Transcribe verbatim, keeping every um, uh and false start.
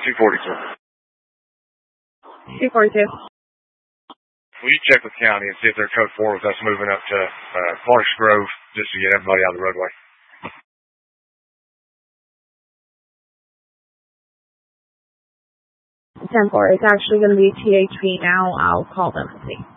two forty-two. two forty-two. Will you check with county and see if they're code four with us moving up to uh, Clark's Grove just to get everybody out of the roadway? ten four. It's actually going to be T H P now. I'll call them and see.